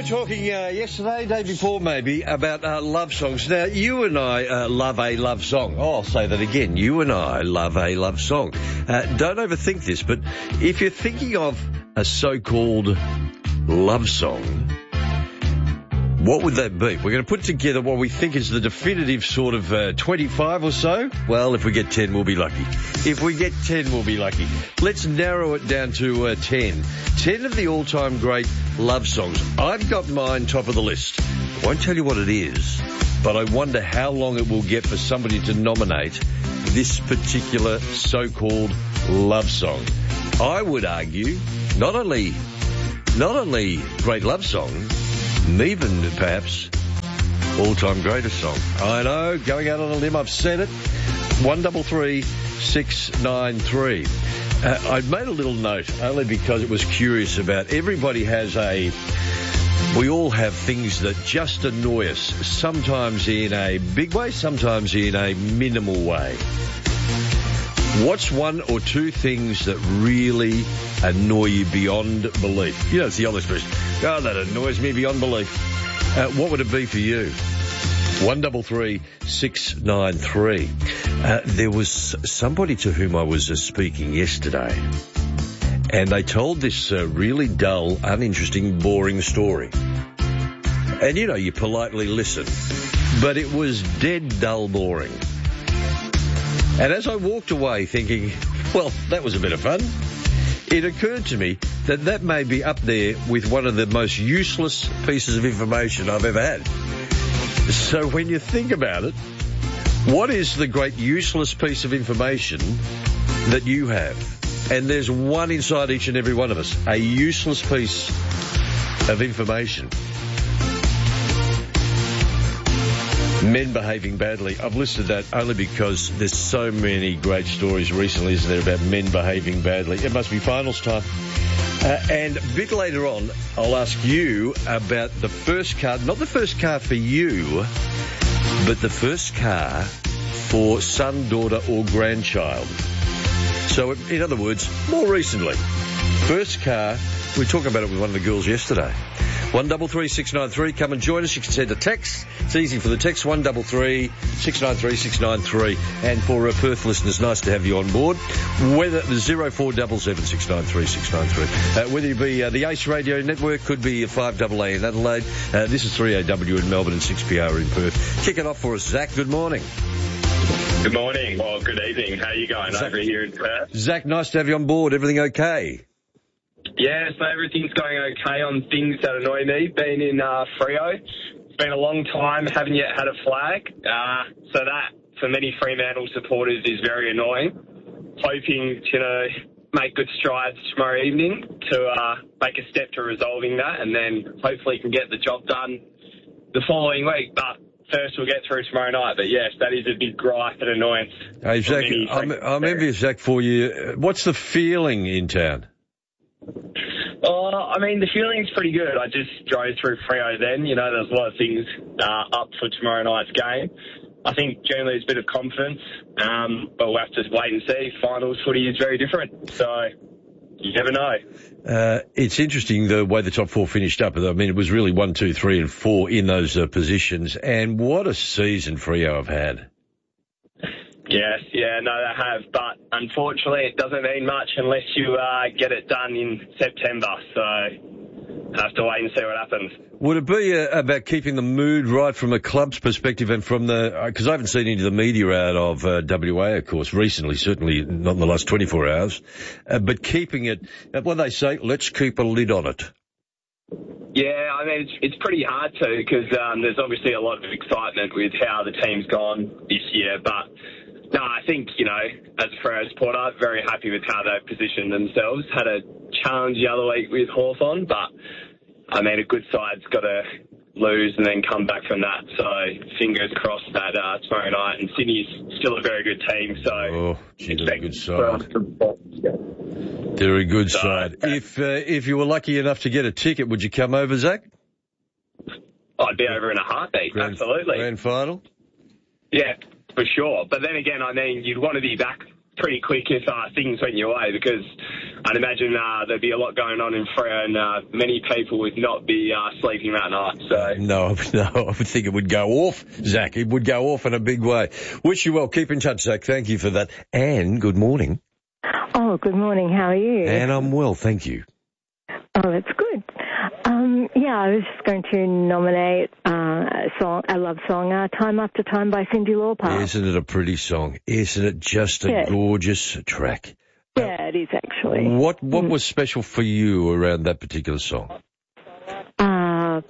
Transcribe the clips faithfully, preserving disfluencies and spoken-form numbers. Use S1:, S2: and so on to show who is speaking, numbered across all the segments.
S1: talking uh, yesterday, day before maybe, about uh, love songs. Now, you and I uh, love a love song. Oh, I'll say that again. You and I love a love song. Uh, don't overthink this, but if you're thinking of a so-called love song, what would that be? We're going to put together what we think is the definitive sort of uh, twenty-five or so. Well, if we get ten, we'll be lucky. If we get ten, we'll be lucky. Let's narrow it down to uh, ten. ten of the all-time great love songs. I've got mine top of the list. I won't tell you what it is, but I wonder how long it will get for somebody to nominate this particular so-called love song. I would argue not only, not only great love song, even perhaps all-time greatest song. I know, going out on a limb, I've said it. One double three six nine three. Uh, I made a little note only because it was curious about. Everybody has a. We all have things that just annoy us. Sometimes in a big way, sometimes in a minimal way. What's one or two things that really annoy you beyond belief? You know, it's the old expression. Oh, that annoys me beyond belief. Uh, what would it be for you? One double three six nine three. Uh, there was somebody to whom I was uh, speaking yesterday, and they told this uh, really dull, uninteresting, boring story. And you know, you politely listen, but it was dead dull, boring. And as I walked away thinking, well, that was a bit of fun, it occurred to me that that may be up there with one of the most useless pieces of information I've ever had. So when you think about it, what is the great useless piece of information that you have? And there's one inside each and every one of us, a useless piece of information. Men behaving badly. I've listed that only because there's so many great stories recently, isn't there, about men behaving badly. It must be finals time. Uh, and a bit later on, I'll ask you about the first car, not the first car for you, but the first car for son, daughter or grandchild. So, in other words, more recently, first car, we were talking about it with one of the girls yesterday. One double three six nine three. Come and join us. You can send a text. It's easy for the text. One double three six nine three six nine three. And for uh, Perth listeners, nice to have you on board. Whether zero four seven seven six nine three six nine three. Uh, whether you be uh, the Ace Radio Network, could be five A A in Adelaide. Uh, this is three A W in Melbourne and six P R in Perth. Kick it off for us, Zach. Good morning.
S2: Good morning. Well, good evening. How are you going Zach, over here in Perth?
S1: Zach, nice to have you on board. Everything okay?
S2: Yeah, so everything's going okay on things that annoy me. Been in uh, Freo, it's been a long time, haven't yet had a flag. Uh, so that, for many Fremantle supporters, is very annoying. Hoping to, you know, make good strides tomorrow evening to uh, make a step to resolving that, and then hopefully can get the job done the following week. But first we'll get through tomorrow night. But yes, that is a big gripe and annoyance.
S1: Hey, Zach, I'm, I'm envious, Zach, for you. What's the feeling in town?
S2: Oh, I mean, the feeling's pretty good. I just drove through Freo then. You know, there's a lot of things uh, up for tomorrow night's game. I think generally there's a bit of confidence, um, but we'll have to wait and see. Finals footy is very different, so you never know.
S1: Uh, it's interesting the way the top four finished up. I mean, it was really one, two, three and four in those uh, positions. And what a season Freo have had.
S2: Yes, yeah, no, they have, but unfortunately it doesn't mean much unless you uh, get it done in September, so I have to wait and see what happens.
S1: Would it be uh, about keeping the mood right from a club's perspective and from the, because uh, I haven't seen any of the media out of uh, W A, of course, recently, certainly not in the last twenty-four hours, uh, but keeping it, uh, what they say, let's keep a lid on it.
S2: Yeah, I mean, it's, it's pretty hard to, because um, there's obviously a lot of excitement with how the team's gone this year, but no, I think, you know, as a Freo supporter, very happy with how they've positioned themselves. Had a challenge the other week with Hawthorn, but, I mean, a good side's got to lose and then come back from that. So, fingers crossed that uh, tomorrow night. And Sydney's still a very good team, so...
S1: Oh, gee, they're a good side. They're a good so, side. Uh, if, uh, if you were lucky enough to get a ticket, would you come over, Zach?
S2: I'd be over in a heartbeat,
S1: grand,
S2: absolutely.
S1: Grand final?
S2: Yeah. For sure. But then again, I mean, you'd want to be back pretty quick if uh, things went your way, because I'd imagine uh, there'd be a lot going on in Freo, and uh, many people would not be uh, sleeping that night. So
S1: no, no, I would think it would go off, Zach. It would go off in a big way. Wish you well. Keep in touch, Zach. Thank you for that. Anne, good morning.
S3: Oh, good morning. How are you?
S1: Anne, I'm well, thank you.
S3: Oh, that's good. Um, yeah, I was just going to nominate uh, a song, a love song, uh, "Time After Time" by Cyndi Lauper.
S1: Isn't it a pretty song? Isn't it just a
S3: yeah.
S1: gorgeous track?
S3: Yeah, it is actually.
S1: What What
S3: mm.
S1: was special for you around that particular song?
S3: Uh,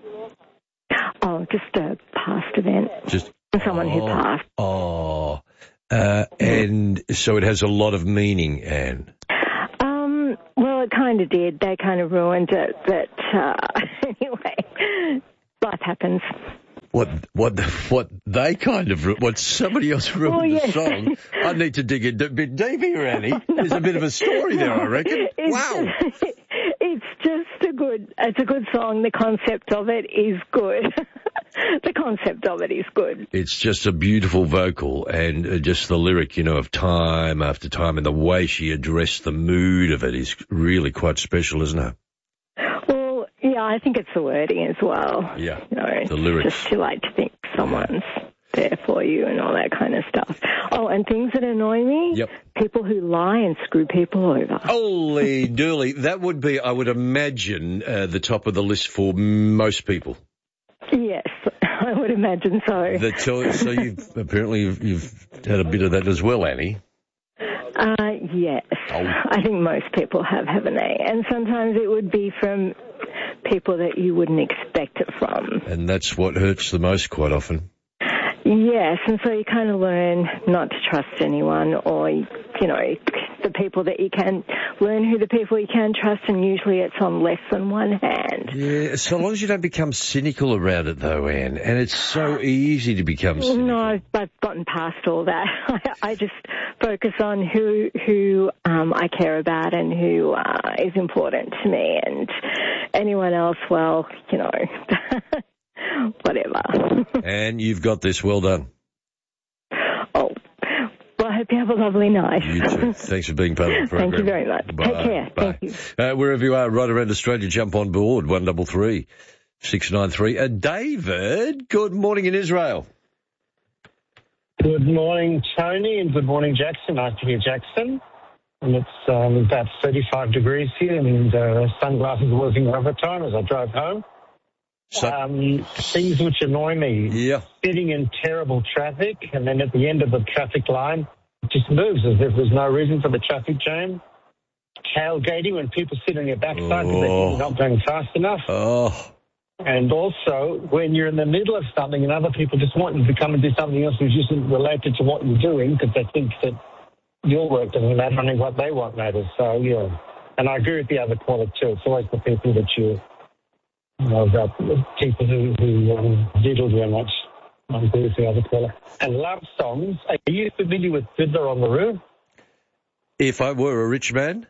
S3: oh, just a past event.
S1: Just
S3: someone
S1: oh,
S3: who passed.
S1: Oh, uh, and so it has a lot of meaning, Anne.
S3: Um, well, it kind of did. They kind of ruined it, but uh, anyway, life happens.
S1: What what what they kind of what somebody else ruined
S3: oh, yes.
S1: the song? I need to dig a bit deep here, Annie. No. There's a bit of a story there, I reckon.
S3: It's,
S1: wow.
S3: It's just a good. It's a good song. The concept of it is good. The concept of it is good.
S1: It's just a beautiful vocal, and just the lyric, you know, of time after time, and the way she addressed the mood of it is really quite special, isn't it?
S3: Well, yeah, I think it's the wording as well.
S1: Yeah,
S3: you know,
S1: the lyrics.
S3: Just you like to think someone's there for you and all that kind of stuff. Oh, and things that annoy me?
S1: Yep.
S3: People who lie and screw people over.
S1: Holy dooly. That would be, I would imagine, uh, the top of the list for most people.
S3: Yes, I would imagine so.
S1: The tell, so you've, apparently you've, you've had a bit of that as well, Annie.
S3: Uh, yes.
S1: Oh.
S3: I think most people have, haven't they? And sometimes it would be from people that you wouldn't expect it from.
S1: And that's what hurts the most quite often.
S3: Yes, and so you kind of learn not to trust anyone, or, you know, the people that you can, learn who the people you can trust, and usually it's on less than one hand.
S1: Yeah, so long as you don't become cynical around it, though, Anne, and it's so easy to become cynical.
S3: No, I've, I've gotten past all that. I, I just focus on who who um, I care about and who uh, is important to me, and anyone else, well, you know... Whatever.
S1: And you've got this. Well done.
S3: Oh, well, I hope you have a lovely night.
S1: You too. Thanks for being part of the program.
S3: Thank you very much.
S1: Bye.
S3: Take care.
S1: Bye.
S3: Thank you.
S1: Uh, wherever you are, right around Australia, jump on board. One double three six nine three. Uh, David, good morning in Israel.
S4: Good morning, Tony, and good morning, Jackson. Nice to hear Jackson. And it's um, about thirty-five degrees here, and uh, sunglasses working overtime as I drive home.
S1: So,
S4: um, things which annoy me.
S1: Yeah.
S4: Sitting in terrible traffic, and then at the end of the traffic line, it just moves as if there's no reason for the traffic jam. Tailgating when people sit on your backside because
S1: Oh.
S4: they're not going fast enough.
S1: Oh,
S4: And also, when you're in the middle of something and other people just want you to come and do something else which isn't related to what you're doing because they think that your work doesn't matter, only what they want matters. So, yeah. And I agree with the other caller, too. It's always the people that you... You know, about people who, who um, diddle very much. I agree with the other caller. And love songs. Are you familiar with Fiddler on the Roof?
S1: if I were a rich man?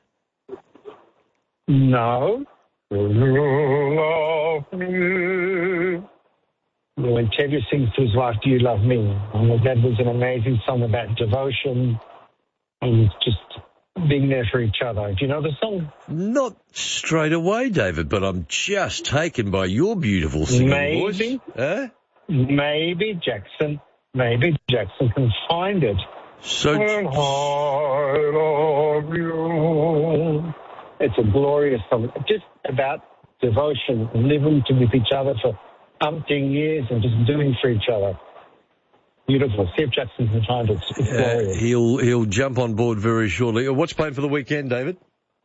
S4: No. You love me. When Teddy sings to his wife, "Do you love me?" And that was an amazing song about devotion and just being there for each other. Do you know the song?
S1: Not straight away, David, but I'm just taken by your beautiful singing
S4: Maybe.
S1: voice. Huh?
S4: Maybe Jackson, maybe Jackson can find it.
S1: So,
S4: And I love you. It's a glorious song, just about devotion, living to with each other for umpteen years and just doing for each other. Beautiful. See if Jackson can find it. It's
S1: uh,
S4: glorious.
S1: he'll he'll jump on board very shortly. What's playing for the weekend, David?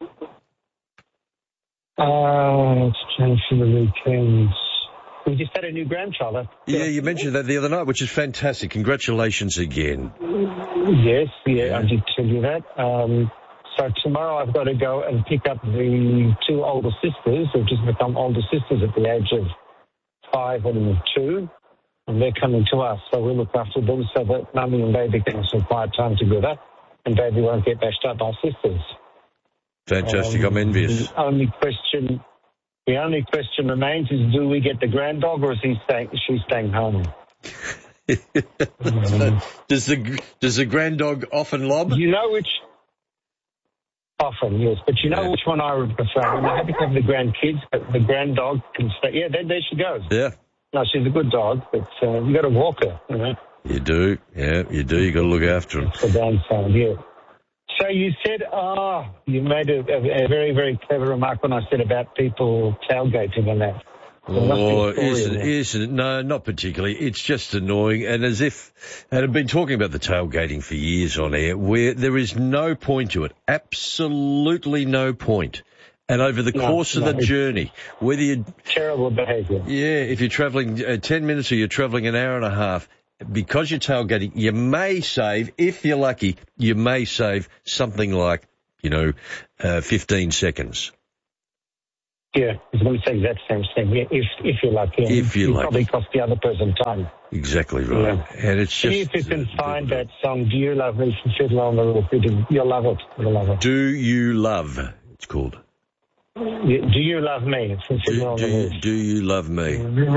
S4: Uh, it's changed for the weekends. We just had a new grandchild.
S1: Yeah, you mentioned that the other night, which is fantastic. Congratulations again.
S4: Yes, yeah, I did tell you that. Um, so tomorrow I've got to go and pick up the two older sisters who've just become older sisters at the age of five and two. And they're coming to us, so we'll look after them so that Mummy and Baby can have some quiet time together and Baby won't get bashed up by sisters.
S1: Fantastic.
S4: Um,
S1: I'm envious.
S4: The only question, the only question remains is, do we get the grand dog or is he staying, is she staying home? um,
S1: does the does the grand dog often lob?
S4: you know which... Often, yes. But you know
S1: Yeah.
S4: which one I would prefer? I'm happy to have the grandkids, but the grand dog can stay. Yeah, there, there she goes.
S1: Yeah,
S4: No, she's a good dog, but uh, you got to walk her, you know.
S1: you do. Yeah, you do. You got to look after them.
S4: The downside, yeah. So you said, oh, you made a, a, a very, very clever remark when I said about people tailgating and that. There must be a
S1: Oh,
S4: story
S1: isn't,
S4: in there.
S1: isn't it? No, not particularly. It's just annoying. And as if, and I've been talking about the tailgating for years on air, where there is no point to it. Absolutely no point. And over the
S4: No,
S1: course of
S4: no,
S1: the
S4: it's-
S1: journey, whether you,
S4: Terrible behaviour.
S1: yeah, if you're travelling uh, ten minutes or you're travelling an hour and a half, because you're tailgating, you may save, if you're lucky, you may save something like, you know, uh, fifteen seconds.
S4: Yeah, I was going to say the exact same thing. Yeah, if if you're lucky, and
S1: If you're
S4: you
S1: lucky.
S4: probably cost the other person time.
S1: Exactly right.
S4: Yeah.
S1: And it's just...
S4: See if you can
S1: uh,
S4: find that song, "Do You Love Me" from Fiddler on the Roof. You- You'll love it. You'll love it.
S1: Do You Love, it's called.
S4: You- Do You Love Me from Fiddler
S1: Do,
S4: on
S1: do,
S4: the Roof.
S1: do You Love Me?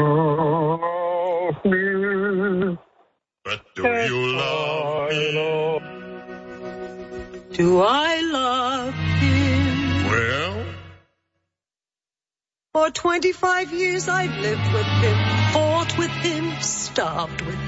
S5: But do you love me?
S6: Do I love him?
S5: Well,
S6: For twenty-five years I've lived with him, fought with him, starved with